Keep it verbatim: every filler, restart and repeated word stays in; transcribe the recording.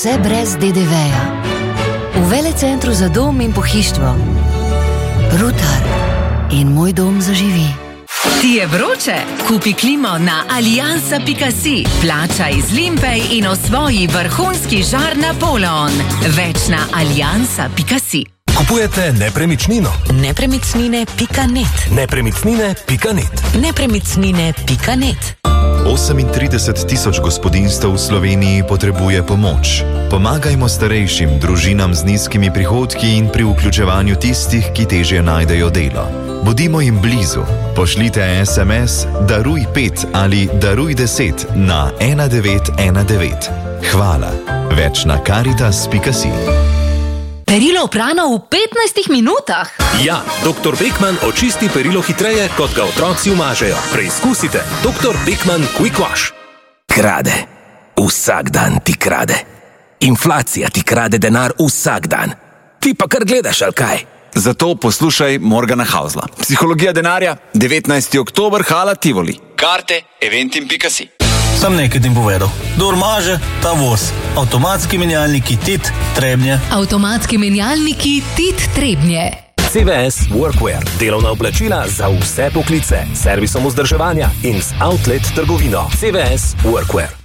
Vse brez de de veja. V Velecentru za dom in pohištvo. Rutar in moj dom zaživi. Ti je vroče? Kupi klimo na aliansa pika si. Plačaj z Limpej in osvoji vrhunski žar Napoleon. Več na aliansa pika si. Kupujete nepremičnino? Nepremičnine pika net. Nepremičnine pika net. Nepremičnine pika net. osemintrideset tisoč gospodinjstev v Sloveniji potrebuje pomoč. Pomagajmo starejšim, družinam z nizkimi prihodki in pri vključevanju tistih, ki težje najdejo delo. Bodimo jim blizu. Pošljite es em es Daruj pet ali Daruj deset na ena devet ena devet. Hvala. Več na karitas pika si. Perilo oprano v petnajstih minutah? Ja, doktor Beckmann očisti perilo hitreje, kot ga otroci umažejo. Preizkusite. doktor Beckmann Quick Wash. Krade. Vsak dan ti krade. Inflacija ti krade denar vsak dan. Ti pa kar gledaš, ali kaj? Zato poslušaj Morgana Hausla. Psihologija denarja, devetnajsti oktober, Hala Tivoli. Karte eventim pika si. Sem nekaj tim povedal. Kdor maže, ta voz. Avtomatski menjalniki Tit Trebnje. Avtomatski menjalniki Tit Trebnje. C V S Workwear. Delovna oblačila za vse poklice. Servisom vzdrževanja in z outlet trgovino. C V S Workwear.